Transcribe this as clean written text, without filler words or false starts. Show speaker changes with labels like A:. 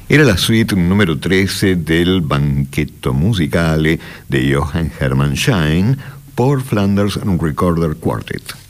A: Era la suite número 13 del Banchetto Musicale de Johann Hermann Schein por Flanders Recorder Quartet.